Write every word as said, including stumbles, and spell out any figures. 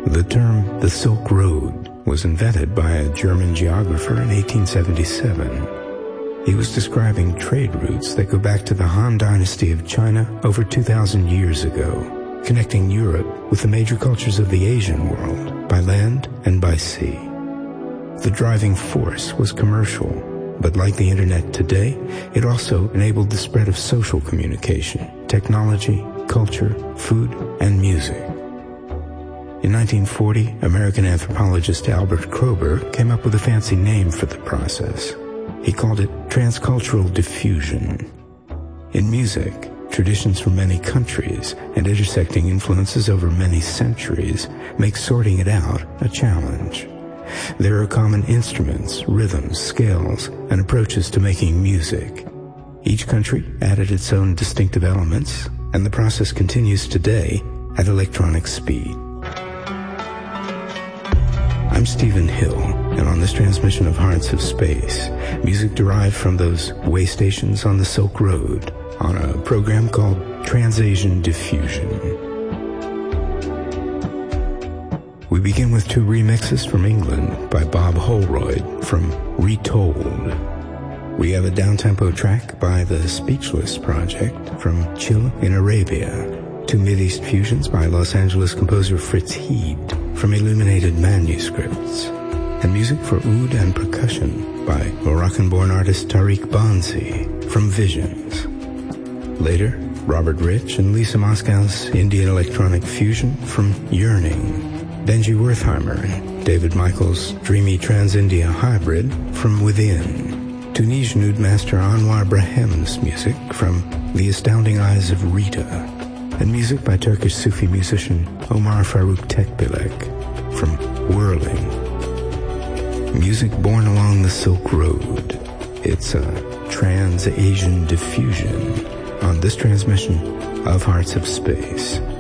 The term the Silk Road was invented by a German geographer in eighteen seventy-seven. He was describing trade routes that go back to the Han Dynasty of China over two thousand years ago, connecting Europe with the major cultures of the Asian world by land and by sea. The driving force was commercial, but like the internet today, it also enabled the spread of social communication, technology, culture, food, and music. In nineteen forty, American anthropologist Albert Kroeber came up with a fancy name for the process. He called it transcultural diffusion. In music, traditions from many countries and intersecting influences over many centuries make sorting it out a challenge. There are common instruments, rhythms, scales, and approaches to making music. Each country added its own distinctive elements, and the process continues today at electronic speed. I'm Stephen Hill, and on this transmission of Hearts of Space, music derived from those way stations on the Silk Road, on a program called Trans-Asian Diffusion. We begin with two remixes from England by Bob Holroyd from Retold. We have a downtempo track by the Speechless Project from Chill in Arabia, two Mideast fusions by Los Angeles composer Fritz Heed from Illuminated Manuscripts, and music for oud and percussion by Moroccan-born artist Tariq Bansi from Visions. Later, Robert Rich and Lisa Moscow's Indian electronic fusion from Yearning, Benji Wertheimer and David Michael's dreamy Trans-India hybrid from Within, Tunisian oud master Anwar Brahem's music from The Astounding Eyes of Rita, and music by Turkish Sufi musician Omar Farouk Tekbilek from Whirling. Music born along the Silk Road. It's a Trans-Asian diffusion on this transmission of Hearts of Space.